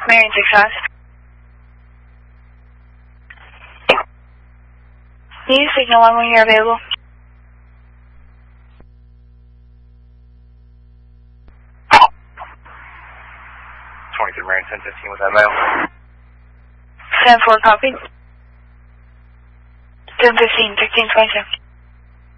Marion Texas. Need signal one when you're available. Marion 1015 with that mail. 10-4 copy. 1015, 1622.